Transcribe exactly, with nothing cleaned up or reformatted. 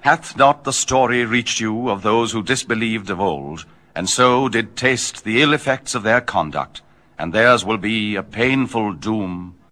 Hath not the story reached you of those who disbelieved of old, and so did taste the ill effects of their conduct, and theirs will be a painful doom,